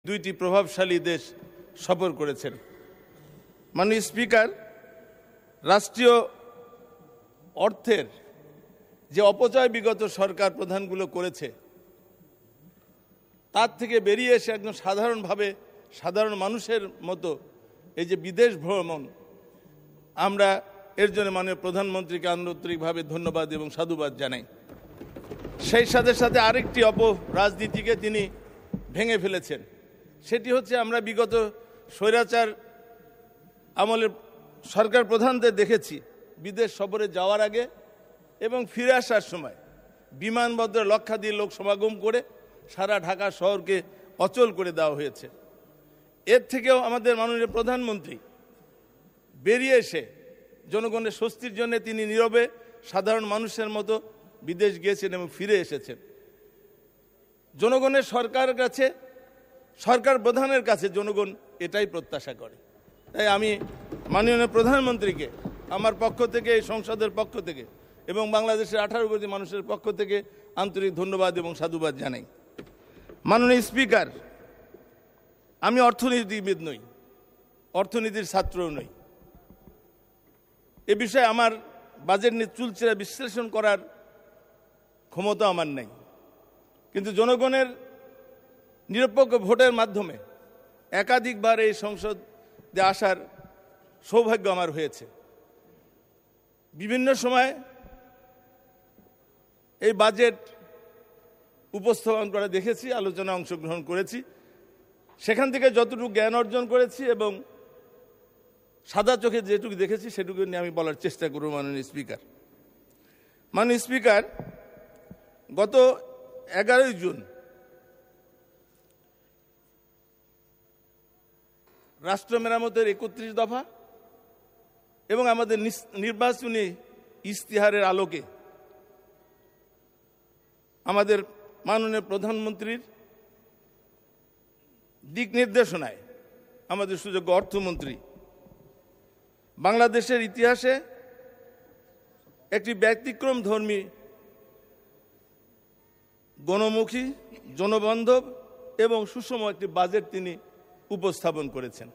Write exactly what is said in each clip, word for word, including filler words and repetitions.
দুইটি প্রভাবশালী দেশ সফর করেছেন। মাননীয় স্পিকার, রাষ্ট্রীয় অর্থের যে অপচয় বিগত সরকার প্রধানগুলো করেছে, তার থেকে বেরিয়ে এসে একজন সাধারণভাবে সাধারণ মানুষের মতো এই যে বিদেশ ভ্রমণ, আমরা এর জন্য মাননীয় প্রধানমন্ত্রীকে আন্তরিকভাবে ধন্যবাদ এবং সাধুবাদ জানাই। সেই সাথে সাথে আরেকটি অপরাজনীতিকে তিনি ভেঙে ফেলেছেন, সেটি হচ্ছে আমরা বিগত স্বৈরাচার আমলের সরকার প্রধানদের দেখেছি বিদেশ সফরে যাওয়ার আগে এবং ফিরে আসার সময় বিমানবন্দরে লক্ষাধিক লোক সমাগম করে সারা ঢাকা শহরকে অচল করে দেওয়া হয়েছে। এর থেকেও আমাদের মাননীয় প্রধানমন্ত্রী বেরিয়ে এসে জনগণের স্বস্তির জন্য তিনি নীরবে সাধারণ মানুষের মতো বিদেশ গিয়েছেন এবং ফিরে এসেছেন। জনগণের সরকারের কাছে, সরকার প্রধানের কাছে জনগণ এটাই প্রত্যাশা করে। তাই আমি মাননীয় প্রধানমন্ত্রীকে আমার পক্ষ থেকে, এই সংসদের পক্ষ থেকে এবং বাংলাদেশের আঠারো কোটি মানুষের পক্ষ থেকে আন্তরিক ধন্যবাদ এবং সাধুবাদ জানাই। মাননীয় স্পিকার, আমি অর্থনীতিবিদ নই, অর্থনীতির ছাত্রও নই। এ বিষয়ে আমার বাজেট নিয়ে চুলচেরা বিশ্লেষণ করার ক্ষমতা আমার নেই, কিন্তু জনগণের নিরপেক্ষ ভোটের মাধ্যমে একাধিকবার এই সংসদে আসার সৌভাগ্য আমার হয়েছে। বিভিন্ন সময় এই বাজেট উপস্থাপন করা দেখেছি, আলোচনায় অংশগ্রহণ করেছি। সেখান থেকে যতটুকু জ্ঞান অর্জন করেছি এবং সাদা চোখে যেটুকু দেখেছি সেটুকু নিয়ে আমি বলার চেষ্টা করব। মাননীয় স্পিকার, মাননীয় স্পিকার, গত এগারোই জুন রাষ্ট্র মেরামতের একত্রিশ দফা এবং আমাদের নির্বাচনী ইশতেহারের আলোকে আমাদের মাননীয় প্রধানমন্ত্রীর দিক নির্দেশনায় আমাদের সুযোগ্য অর্থমন্ত্রী বাংলাদেশের ইতিহাসে একটি ব্যতিক্রম ধর্মী, গণমুখী, জনবান্ধব এবং সুষম একটি বাজেট তিনি উপস্থাপন করেছেন।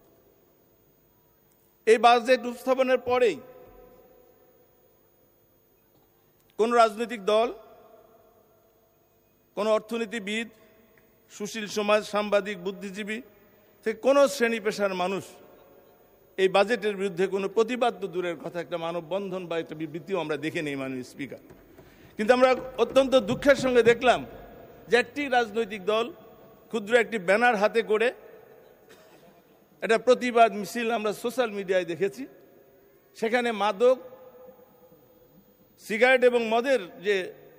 এই বাজেট উপস্থাপনের পরেই কোন রাজনৈতিক দল, কোন অর্থনীতিবিদ, সুশীল সমাজ, সাংবাদিক, বুদ্ধিজীবী থেকে কোনো শ্রেণী পেশার মানুষ এই বাজেটের বিরুদ্ধে কোনো প্রতিবাদ তো দূরের কথা, একটা মানববন্ধন বা একটা বিবৃতিও আমরা দেখে নেই মাননীয় স্পিকার। কিন্তু আমরা অত্যন্ত দুঃখের সঙ্গে দেখলাম যে একটি রাজনৈতিক দল ক্ষুদ্র একটি ব্যানার হাতে করে একটা প্রতিবাদ মিছিল আমরা সোশ্যাল মিডিয়ায় দেখেছি। সেখানে মাদক, সিগারেট এবং মদের যে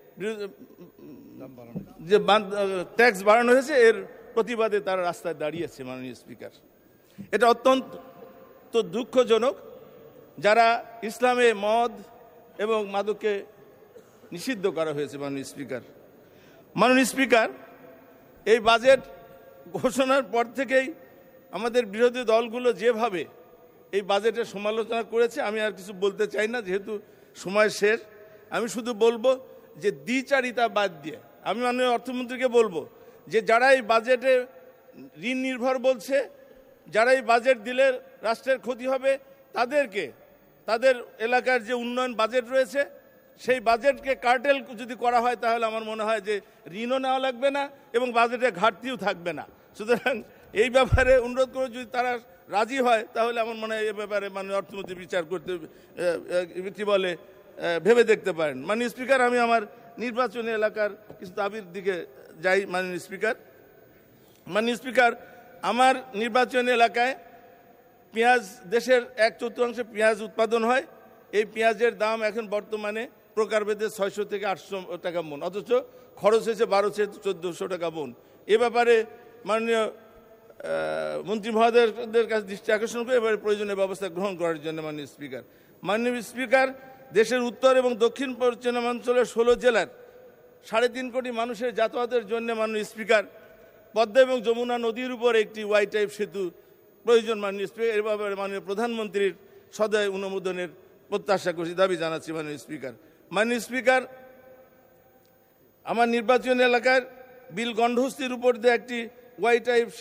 যে ট্যাক্স বাড়ানো হয়েছে এর প্রতিবাদে তারা রাস্তায় দাঁড়িয়েছে। মাননীয় স্পিকার, এটা অত্যন্ত দুঃখজনক। যারা ইসলামে মদ এবং মাদককে নিষিদ্ধ করা হয়েছে। মাননীয় স্পিকার, মাননীয় স্পিকার, এই বাজেট ঘোষণার পর থেকেই আমাদের বিরোধী দলগুলো যেভাবে এই বাজেটের সমালোচনা করেছে, আমি আর কিছু বলতে চাই না, যেহেতু সময় শেষ। আমি শুধু বলবো যে দ্বিচারিতা বাদ দিয়ে আমি মাননীয় অর্থমন্ত্রীকে বলবো যে যারা এই বাজেটে ঋণ নির্ভর বলছে, যারা এই বাজেট দিলে রাষ্ট্রের ক্ষতি হবে, তাদেরকে তাদের এলাকার যে উন্নয়ন বাজেট রয়েছে সেই বাজেটকে কার্টেল যদি করা হয় তাহলে আমার মনে হয় যে ঋণও নেওয়া লাগবে না এবং বাজেটে ঘাটতিও থাকবে না। সুতরাং এই ব্যাপারে অনুরোধ করে যদি তারা রাজি হয় তাহলে আমার মনে হয় এ ব্যাপারে মাননীয় অর্থমন্ত্রী বিচার করতে, কি বলে, ভেবে দেখতে পারেন। মাননীয় স্পিকার, আমি আমার নির্বাচনী এলাকার কিছু দাবির দিকে যাই। মাননীয় স্পিকার, মাননীয় স্পিকার, আমার নির্বাচনী এলাকায় পেঁয়াজ, দেশের এক চতুর্থাংশে পেঁয়াজ উৎপাদন হয়। এই পেঁয়াজের দাম এখন বর্তমানে প্রকারভেদে ছয়শো থেকে আটশো টাকা মন, অথচ খরচ হয়েছে বারোশো চোদ্দোশো টাকা মন। এ ব্যাপারে মাননীয় মন্ত্রী মহোদয়দের কাছে দৃষ্টি আকর্ষণ করে এবারে প্রয়োজনীয় ব্যবস্থা গ্রহণ করার জন্য। মাননীয় স্পিকার, মাননীয় স্পিকার, দেশের উত্তর এবং দক্ষিণ পশ্চিমাঞ্চলের ষোলো জেলার সাড়ে তিন কোটি মানুষের যাতায়াতের জন্য মাননীয় স্পিকার পদ্মা এবং যমুনা নদীর উপর একটি ওয়াই টাইপ সেতু প্রয়োজন। মাননীয় স্পিকার, এর ব্যাপারে মাননীয় প্রধানমন্ত্রীর সদয় অনুমোদনের প্রত্যাশা করছি, দাবি জানাচ্ছি। মাননীয় স্পিকার, মাননীয় স্পিকার, আমার নির্বাচনী এলাকার বিল গন্ডহস্তির উপর দিয়ে একটি ওয়াই টাইপ